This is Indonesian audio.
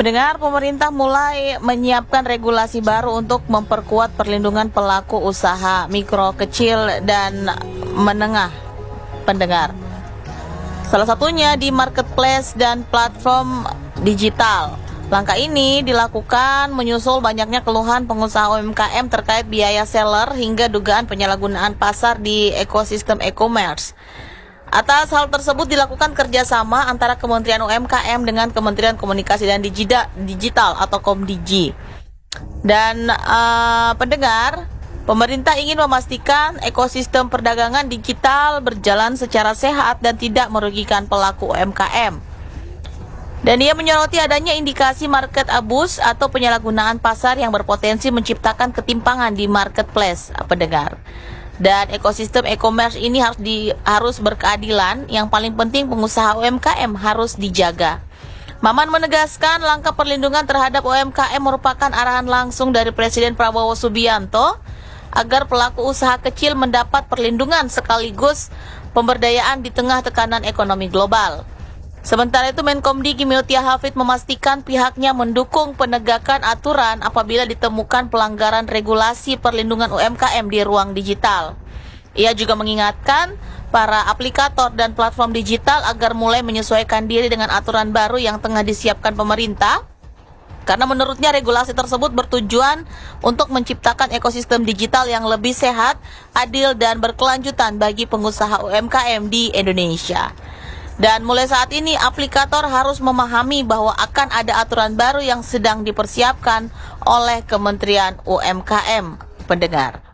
Pendengar, pemerintah mulai menyiapkan regulasi baru untuk memperkuat perlindungan pelaku usaha mikro, kecil, dan menengah. Pendengar, salah satunya di marketplace dan platform digital. Langkah ini dilakukan menyusul banyaknya keluhan pengusaha UMKM terkait biaya seller hingga dugaan penyalahgunaan pasar di ekosistem e-commerce. Atas hal tersebut dilakukan kerjasama antara Kementerian UMKM dengan Kementerian Komunikasi dan Digital atau Komdigi. Dan pendengar, pemerintah ingin memastikan ekosistem perdagangan digital berjalan secara sehat dan tidak merugikan pelaku UMKM. Dan ia menyoroti adanya indikasi market abuse atau penyalahgunaan pasar yang berpotensi menciptakan ketimpangan di marketplace, pendengar. Dan ekosistem e-commerce ini harus berkeadilan. Yang paling penting pengusaha UMKM harus dijaga. Maman menegaskan langkah perlindungan terhadap UMKM merupakan arahan langsung dari Presiden Prabowo Subianto agar pelaku usaha kecil mendapat perlindungan sekaligus pemberdayaan di tengah tekanan ekonomi global. Sementara itu, Menkomdi Gimiotia Hafid memastikan pihaknya mendukung penegakan aturan apabila ditemukan pelanggaran regulasi perlindungan UMKM di ruang digital. Ia juga mengingatkan para aplikator dan platform digital agar mulai menyesuaikan diri dengan aturan baru yang tengah disiapkan pemerintah, karena menurutnya regulasi tersebut bertujuan untuk menciptakan ekosistem digital yang lebih sehat, adil, dan berkelanjutan bagi pengusaha UMKM di Indonesia. Dan mulai saat ini aplikator harus memahami bahwa akan ada aturan baru yang sedang dipersiapkan oleh Kementerian UMKM, pendengar.